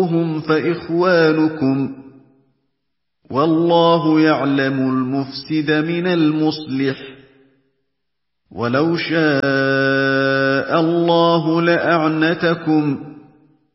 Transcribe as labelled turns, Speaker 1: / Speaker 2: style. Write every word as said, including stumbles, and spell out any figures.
Speaker 1: فَاخْتَلَفْتُمْ فَإِخْوَانُكُمْ وَاللَّهُ يَعْلَمُ الْمُفْسِدَ مِنَ الْمُصْلِحِ وَلَوْ شَاءَ اللَّهُ لَأَعْنَتَكُمْ